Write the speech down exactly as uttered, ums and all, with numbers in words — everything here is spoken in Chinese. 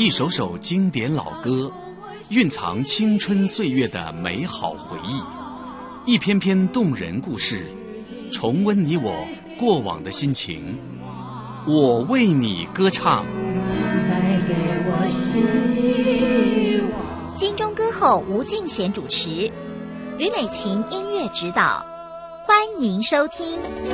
一首首经典老歌，蕴藏青春岁月的美好回忆，一篇篇动人故事，重温你我过往的心情。我为你歌唱。 金钟歌后吴敬贤主持，吕美琴音乐指导，欢迎收听。